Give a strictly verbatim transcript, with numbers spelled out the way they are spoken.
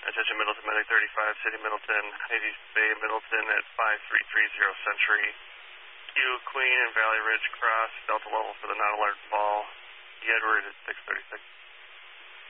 Attention Middleton, Medic thirty-five, City Middleton, Navy Bay Middleton at five three three zero Century. Q, Queen and Valley Ridge cross, Delta level for the non-alert ball. Edward at six thirty-six.